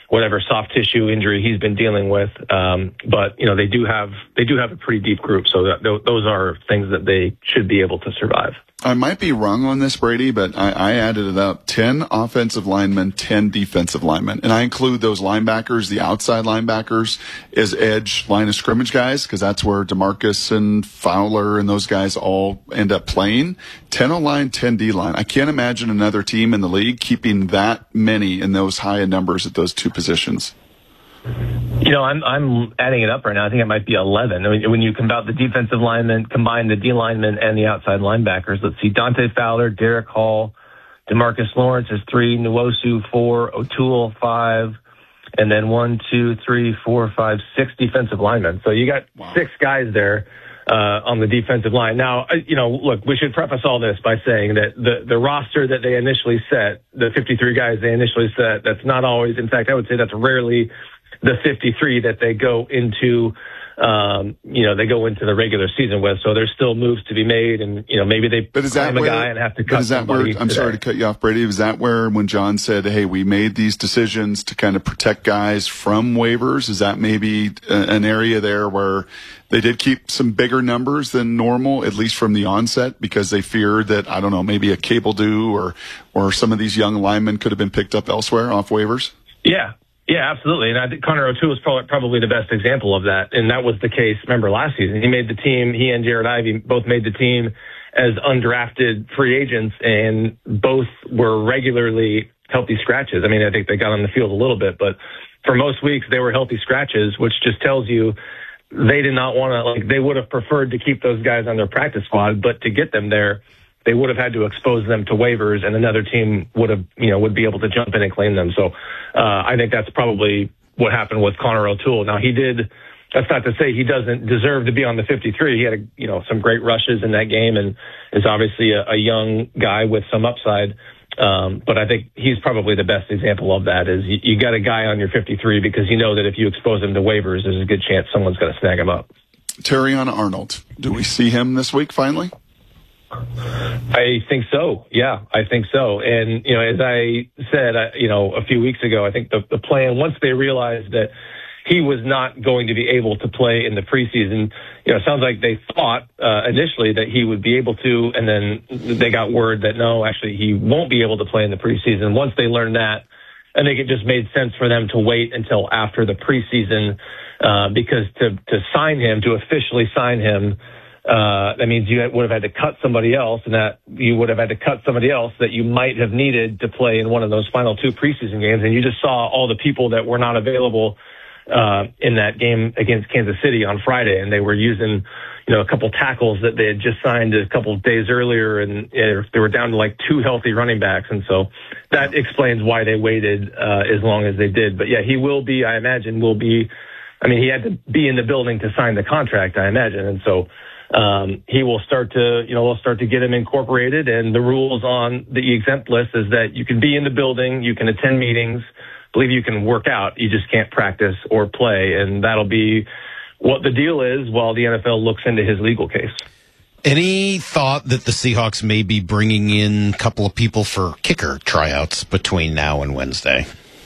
whatever soft tissue injury he's been dealing with. But they do have a pretty deep group, so those are things that they should be able to survive. I might be wrong on this, Brady, but I added it up. 10 offensive linemen, 10 defensive linemen. And I include those linebackers, the outside linebackers, as edge line of scrimmage guys, because that's where DeMarcus and Fowler and those guys all end up playing. 10 O-line, 10 D-line. I can't imagine another team in the league keeping that many in those high numbers at those two positions. I'm adding it up right now. I think it might be 11. I mean, when you combine the defensive linemen, combine the D linemen and the outside linebackers, let's see, Dante Fowler, Derek Hall, DeMarcus Lawrence is 3, Nwosu 4, O'Toole 5, and then 1, 2, 3, 4, 5, 6 defensive linemen. So you got 6 guys there on the defensive line. Now, look, we should preface all this by saying that the roster that they initially set, the 53 guys they initially set, that's not always, in fact, I would say that's rarely the 53 that they go into, the regular season with. So there's still moves to be made, and maybe they climb a guy and have to cut somebody. I'm sorry to cut you off, Brady. Is that where when John said, "Hey, we made these decisions to kind of protect guys from waivers"? Is that maybe an area there where they did keep some bigger numbers than normal, at least from the onset, because they feared that maybe a Cable Dew or some of these young linemen could have been picked up elsewhere off waivers? Yeah, absolutely. And I think Connor O'Toole is probably the best example of that. And that was the case, remember, last season. He made the team, he and Jared Ivey both made the team as undrafted free agents, and both were regularly healthy scratches. I mean, I think they got on the field a little bit, but for most weeks they were healthy scratches, which just tells you they did not want to, they would have preferred to keep those guys on their practice squad, but to get them there, they would have had to expose them to waivers, and another team would be able to jump in and claim them. So I think that's probably what happened with Connor O'Toole. Now, that's not to say he doesn't deserve to be on the 53. He had some great rushes in that game, and is obviously a young guy with some upside. But I think he's probably the best example of that. Is you got a guy on your 53 because you know that if you expose him to waivers, there's a good chance someone's going to snag him up. Terrion Arnold, do we see him this week finally? I think so. Yeah, I think so. And, as I said, a few weeks ago, I think the plan, once they realized that he was not going to be able to play in the preseason, it sounds like they thought initially that he would be able to, and then they got word that no, actually he won't be able to play in the preseason. Once they learned that, I think it just made sense for them to wait until after the preseason, because to sign him, to officially sign him, that means you would have had to cut somebody else, and that you would have had to cut somebody else that you might have needed to play in one of those final 2 preseason games. And you just saw all the people that were not available in that game against Kansas City on Friday, and they were using, a couple tackles that they had just signed a couple of days earlier, and they were down to 2 healthy running backs. And so that explains why they waited as long as they did. But yeah, he will be, I imagine, he had to be in the building to sign the contract, I imagine. And so he will start to, we'll start to get him incorporated. And the rules on the exempt list is that you can be in the building, you can attend meetings, believe you can work out, you just can't practice or play. And that'll be what the deal is while the NFL looks into his legal case. Any thought that the Seahawks may be bringing in a couple of people for kicker tryouts between now and Wednesday?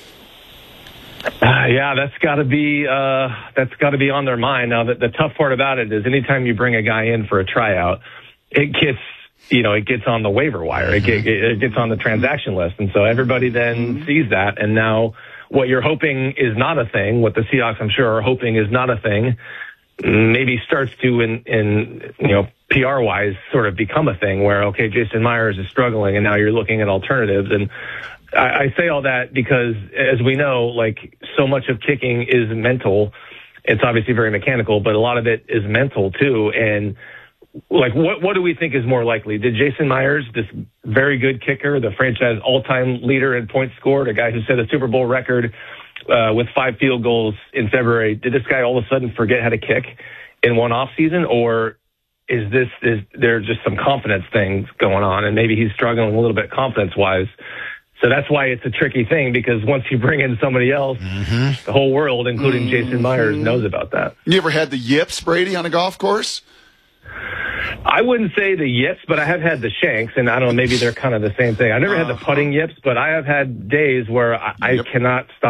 Yeah, that's got to be on their mind. Now, the tough part about it is anytime you bring a guy in for a tryout, it gets on the waiver wire. It gets on the transaction list. And so everybody then sees that. And now what you're hoping is not a thing, what the Seahawks, I'm sure, are hoping is not a thing, maybe starts to, in PR-wise, sort of become a thing where, okay, Jason Myers is struggling, and now you're looking at alternatives. And I say all that because, as we know, so much of kicking is mental. It's obviously very mechanical, but a lot of it is mental too. And what do we think is more likely? Did Jason Myers, this very good kicker, the franchise all-time leader in points scored, a guy who set a Super Bowl record with 5 field goals in February, did this guy all of a sudden forget how to kick in one off season, or is there just some confidence things going on, and maybe he's struggling a little bit confidence-wise? So that's why it's a tricky thing, because once you bring in somebody else, the whole world, including Jason Myers, knows about that. You ever had the yips, Brady, on a golf course? I wouldn't say the yips, but I have had the shanks, and I don't know, maybe they're kind of the same thing. I've never had the putting yips, but I have had days where I cannot stop